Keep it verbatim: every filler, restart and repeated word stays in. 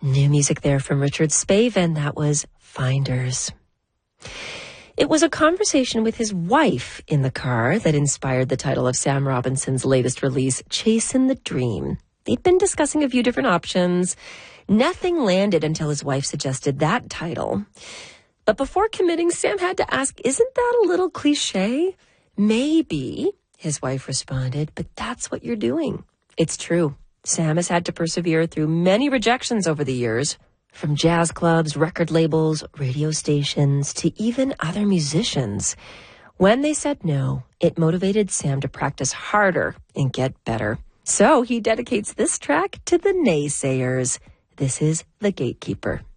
New music there from Richard Spavin. That was Finders. It was a conversation with his wife in the car that inspired the title of Sam Robinson's latest release, Chasing the Dream. They'd been discussing a few different options. Nothing landed until his wife suggested that title. But before committing, Sam had to ask, isn't that a little cliche? Maybe, his wife responded, but that's what you're doing. It's true. Sam has had to persevere through many rejections over the years, from jazz clubs, record labels, radio stations, to even other musicians. When they said no, it motivated Sam to practice harder and get better. So he dedicates this track to the naysayers. This is The Gatekeeper.